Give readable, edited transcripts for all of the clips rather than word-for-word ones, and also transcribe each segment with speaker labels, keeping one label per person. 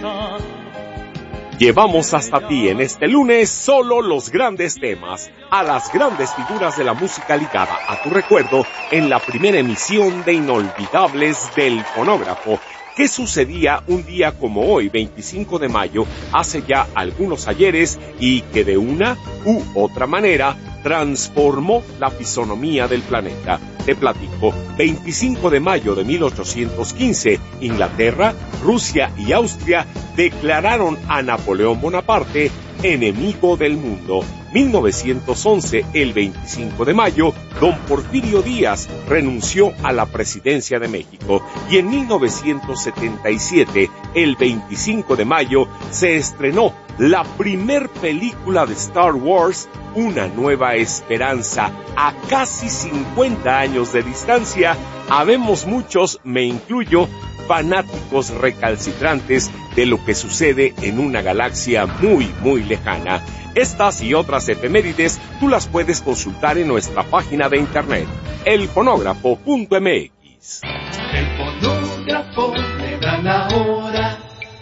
Speaker 1: Llevamos hasta ti en este lunes solo los grandes temas, a las grandes figuras de la música ligada a tu recuerdo en la primera emisión de Inolvidables del Fonógrafo, que sucedía un día como hoy, 25 de mayo, hace ya algunos ayeres, y que de una u otra manera transformó la fisonomía del planeta. Te platico, 25 de mayo de 1815, Inglaterra, Rusia y Austria declararon a Napoleón Bonaparte enemigo del mundo. 1911, el 25 de mayo, don Porfirio Díaz renunció a la presidencia de México, y en 1977, el 25 de mayo, se estrenó la primer película de Star Wars, Una Nueva Esperanza. A casi 50 años de distancia, habemos muchos, me incluyo, fanáticos recalcitrantes de lo que sucede en una galaxia muy, muy lejana. Estas y otras efemérides tú las puedes consultar en nuestra página de internet, elfonógrafo.mx.
Speaker 2: El fonógrafo le da la hora.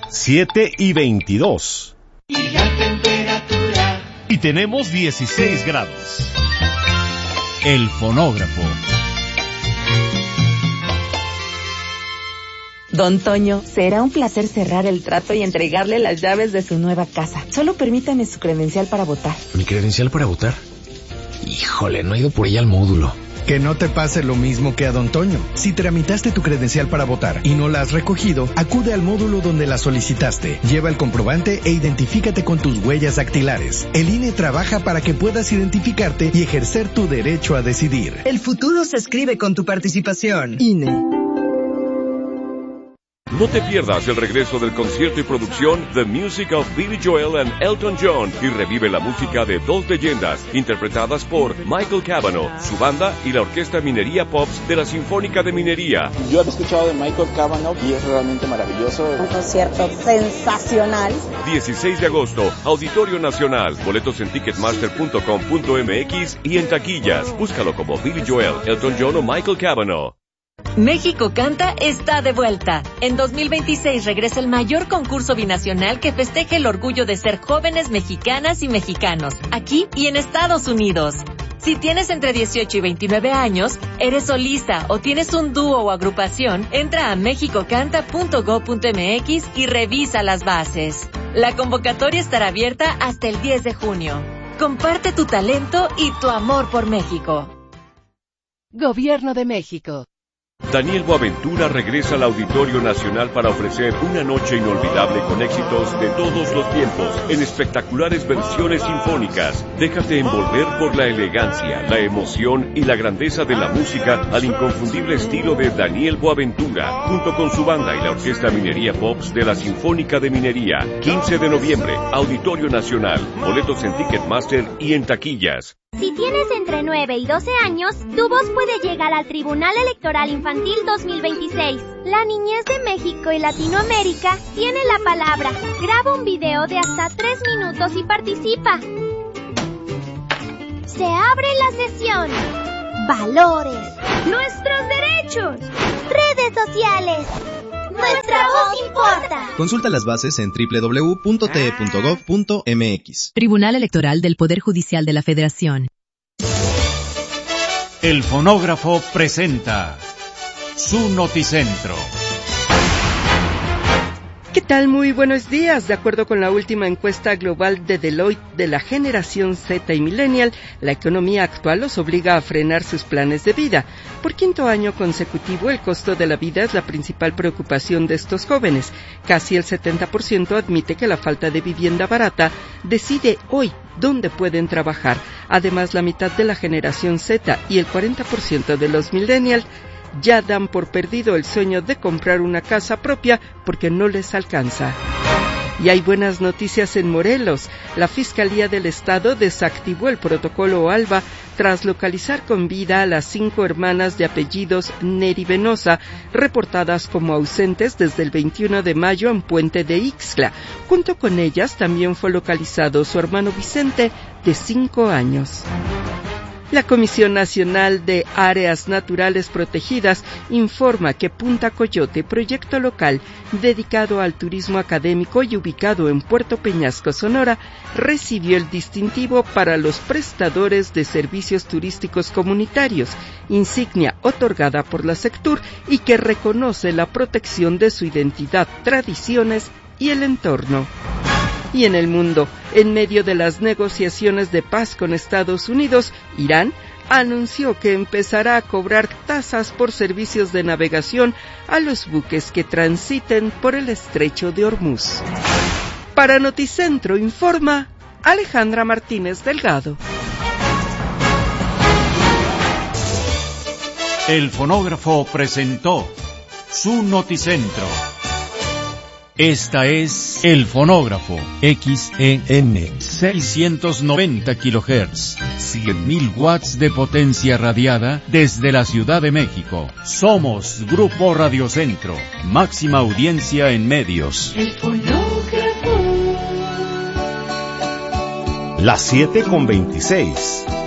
Speaker 3: 7:22.
Speaker 2: Y la temperatura.
Speaker 3: Y tenemos 16 grados. El fonógrafo.
Speaker 4: Don Toño, será un placer cerrar el trato y entregarle las llaves de su nueva casa. Solo permítame su credencial para votar.
Speaker 5: ¿Mi credencial para votar? Híjole, no he ido por ella al módulo.
Speaker 6: Que no te pase lo mismo que a Don Toño. Si tramitaste tu credencial para votar y no la has recogido, acude al módulo donde la solicitaste. Lleva el comprobante e identifícate con tus huellas dactilares. El INE trabaja para que puedas identificarte y ejercer tu derecho a decidir.
Speaker 7: El futuro se escribe con tu participación. INE.
Speaker 8: No te pierdas el regreso del concierto y producción The Music of Billy Joel and Elton John, y revive la música de dos leyendas interpretadas por Michael Cavanaugh, su banda y la Orquesta Minería Pops de la Sinfónica de Minería.
Speaker 9: Yo he escuchado de Michael Cavanaugh y es realmente maravilloso.
Speaker 10: Un concierto sensacional.
Speaker 8: 16 de agosto, Auditorio Nacional. Boletos en ticketmaster.com.mx y en taquillas. Búscalo como Billy Joel, Elton John o Michael Cavanaugh.
Speaker 11: México Canta está de vuelta. En 2026 regresa el mayor concurso binacional que festeja el orgullo de ser jóvenes mexicanas y mexicanos, aquí y en Estados Unidos. Si tienes entre 18 y 29 años, eres solista o tienes un dúo o agrupación, entra a mexicocanta.go.mx y revisa las bases. La convocatoria estará abierta hasta el 10 de junio. Comparte tu talento y tu amor por México.
Speaker 12: Gobierno de México.
Speaker 8: Daniel Boaventura regresa al Auditorio Nacional para ofrecer una noche inolvidable con éxitos de todos los tiempos, en espectaculares versiones sinfónicas. Déjate envolver por la elegancia, la emoción y la grandeza de la música al inconfundible estilo de Daniel Boaventura, junto con su banda y la Orquesta Minería Pops de la Sinfónica de Minería. 15 de noviembre, Auditorio Nacional. Boletos en Ticketmaster y en taquillas.
Speaker 13: Si tienes entre 9 y 12 años, tu voz puede llegar al Tribunal Electoral Infantil 2026. La niñez de México y Latinoamérica tiene la palabra. Graba un video de hasta 3 minutos y participa. Se abre la sesión. Valores. Nuestros derechos. Redes sociales. Nuestra voz importa.
Speaker 14: Consulta las bases en www.te.gov.mx.
Speaker 15: Tribunal Electoral del Poder Judicial de la Federación.
Speaker 3: El fonógrafo presenta su noticentro.
Speaker 16: ¿Qué tal? Muy buenos días. De acuerdo con la última encuesta global de Deloitte de la generación Z y Millennial, la economía actual los obliga a frenar sus planes de vida. Por quinto año consecutivo, el costo de la vida es la principal preocupación de estos jóvenes. Casi el 70% admite que la falta de vivienda barata decide hoy dónde pueden trabajar. Además, la mitad de la generación Z y el 40% de los Millennial ya dan por perdido el sueño de comprar una casa propia porque no les alcanza. Y hay buenas noticias en Morelos. La Fiscalía del Estado desactivó el protocolo ALBA tras localizar con vida a las 5 hermanas de apellidos Neri Venosa, reportadas como ausentes desde el 21 de mayo en Puente de Ixtla. Junto con ellas también fue localizado su hermano Vicente, de 5 años. La Comisión Nacional de Áreas Naturales Protegidas informa que Punta Coyote, proyecto local dedicado al turismo académico y ubicado en Puerto Peñasco, Sonora, recibió el distintivo para los prestadores de servicios turísticos comunitarios, insignia otorgada por la Sectur y que reconoce la protección de su identidad, tradiciones y el entorno. Y en el mundo, en medio de las negociaciones de paz con Estados Unidos, Irán anunció que empezará a cobrar tasas por servicios de navegación a los buques que transiten por el estrecho de Hormuz. Para Noticentro informa Alejandra Martínez Delgado.
Speaker 3: El fonógrafo presentó su Noticentro. Esta es El Fonógrafo, XEN 690 kHz, 100.000 watts de potencia radiada desde la Ciudad de México. Somos Grupo Radiocentro, máxima audiencia en medios.
Speaker 2: El fonógrafo.
Speaker 1: Las 7:26.